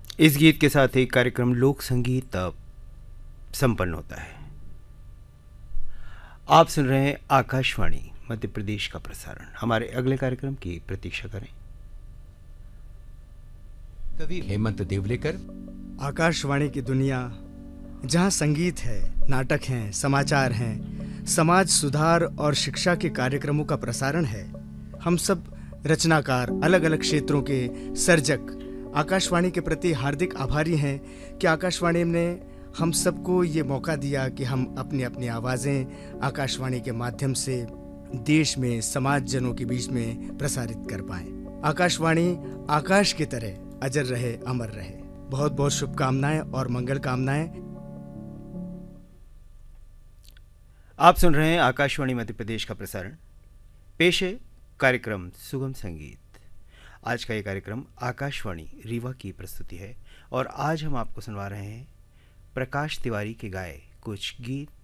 इस गीत के साथ ही कार्यक्रम लोक संगीत अब संपन्न होता है। आप सुन रहे हैं आकाशवाणी मध्य प्रदेश का प्रसारण। हमारे अगले कार्यक्रम की प्रतीक्षा करें। कवि हेमंत देवलेकर। आकाशवाणी की दुनिया जहाँ संगीत है, नाटक हैं, समाचार हैं, समाज सुधार और शिक्षा के कार्यक्रमों का प्रसारण है। हम सब रचनाकार, अलग अलग क्षेत्रों के सर्जक आकाशवाणी के प्रति हार्दिक आभारी हैं कि आकाशवाणी ने हम सबको ये मौका दिया कि हम अपनी अपनी आवाज़ें आकाशवाणी के माध्यम से देश में समाज जनों के बीच में प्रसारित कर पाएं। आकाशवाणी आकाश की तरह अजर रहे, अमर रहे। बहुत बहुत शुभकामनाएं और मंगल कामनाएं। आप सुन रहे हैं आकाशवाणी मध्य प्रदेश का प्रसारण। पेश है कार्यक्रम सुगम संगीत। आज का ये कार्यक्रम आकाशवाणी रीवा की प्रस्तुति है और आज हम आपको सुनवा रहे हैं प्रकाश तिवारी के गाए कुछ गीत